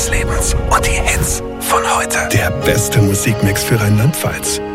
des Lebens und die Hits von heute. Der beste Musikmix für Rheinland-Pfalz.